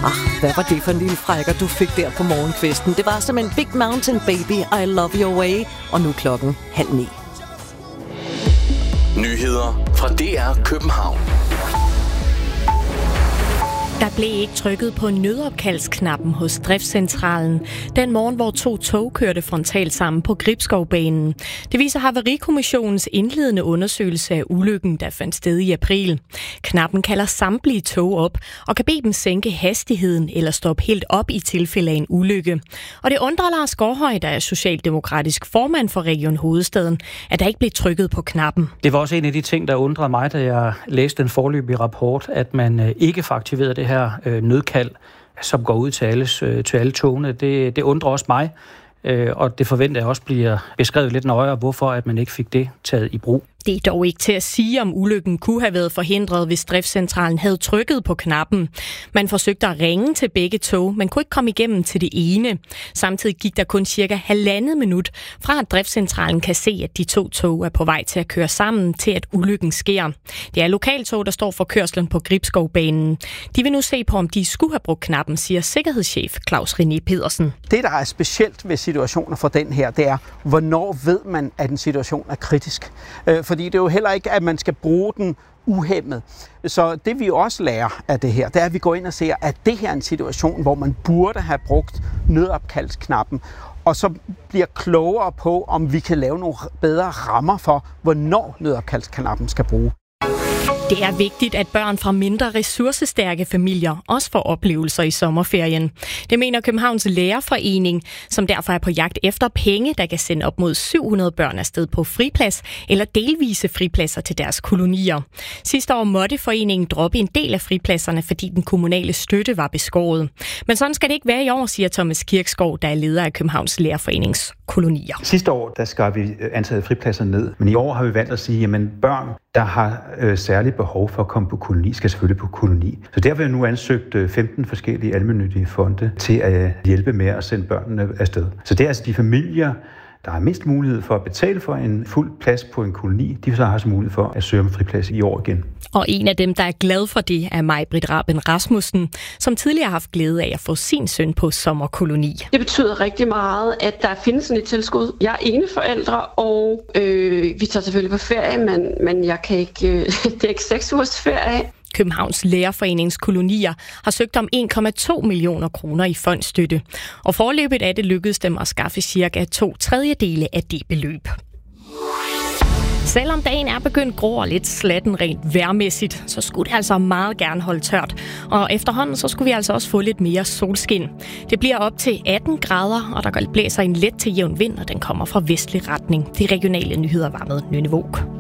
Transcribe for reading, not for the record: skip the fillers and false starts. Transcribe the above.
Hvad var det for en lille frækker, du fik der på morgenkvisten? Det var som en Big Mountain Baby, I Love Your Way. Og nu klokken 8:30. Nyheder fra DR København. Der blev ikke trykket på nødopkaldsknappen hos driftscentralen den morgen, hvor 2 tog kørte frontalt sammen på Gribskovbanen. Det viser Havarikommissionens indledende undersøgelse af ulykken, der fandt sted i april. Knappen kalder samtlige tog op og kan bede dem sænke hastigheden eller stoppe helt op i tilfælde af en ulykke. Og det undrer Lars Gårdhøj, der er socialdemokratisk formand for Region Hovedstaden, at der ikke blev trykket på knappen. Det var også en af de ting, der undrede mig, da jeg læste den foreløbige rapport, at man ikke får aktiveret det her nødkald, som går ud til alle togene. Det undrer også mig, og det forventer jeg også bliver beskrevet lidt nøjere, hvorfor at man ikke fik det taget i brug. Det er dog ikke til at sige, om ulykken kunne have været forhindret, hvis driftscentralen havde trykket på knappen. Man forsøgte at ringe til begge tog, men kunne ikke komme igennem til det ene. Samtidig gik der kun cirka 1,5 minut fra, at driftscentralen kan se, at de 2 tog er på vej til at køre sammen, til at ulykken sker. Det er lokaltog, der står for kørslen på Gribskovbanen. De vil nu se på, om de skulle have brugt knappen, siger sikkerhedschef Claus René Pedersen. Det, der er specielt ved situationer for den her, det er, hvornår ved man, at en situation er kritisk. Fordi det er jo heller ikke, at man skal bruge den uhæmmet. Så det vi også lærer af det her, det er, at vi går ind og ser, at det her er en situation, hvor man burde have brugt nødopkaldsknappen, og så bliver klogere på, om vi kan lave nogle bedre rammer for, hvornår nødopkaldsknappen skal bruges. Det er vigtigt, at børn fra mindre ressourcestærke familier også får oplevelser i sommerferien. Det mener Københavns Lærerforening, som derfor er på jagt efter penge, der kan sende op mod 700 børn afsted på friplads eller delvise fripladser til deres kolonier. Sidste år måtte foreningen droppe en del af fripladserne, fordi den kommunale støtte var beskåret. Men sådan skal det ikke være i år, siger Thomas Kirkskov, der er leder af Københavns Lærerforenings kolonier. Sidste år der skar vi antallet af fripladser ned, men i år har vi valgt at sige, at børn, der har særligt behov for at komme på koloni, skal selvfølgelig på koloni. Så derfor har vi nu ansøgt 15 forskellige almennyttige fonde til at hjælpe med at sende børnene afsted. Så det er altså de familier, der har mindst mulighed for at betale for en fuld plads på en koloni, de så har så mulighed for at søge om friplads i år igen. Og en af dem, der er glad for det, er Maj-Britt Raben Rasmussen, som tidligere har haft glæde af at få sin søn på sommerkoloni. Det betyder rigtig meget, at der findes sådan et tilskud. Jeg er ene forældre, og vi tager selvfølgelig på ferie, men jeg kan ikke, det er ikke 6 ugers ferie. Københavns Lærerforenings kolonier har søgt om 1,2 millioner kroner i fondsstøtte. Og foreløbigt er det lykkedes dem at skaffe cirka 2/3 af det beløb. Selvom dagen er begyndt grå og lidt slatten rent vejrmæssigt, så skulle det altså meget gerne holde tørt. Og efterhånden så skulle vi altså også få lidt mere solskin. Det bliver op til 18 grader, og der blæser en let til jævn vind, og den kommer fra vestlig retning. De regionale nyheder var med Nynne Våg.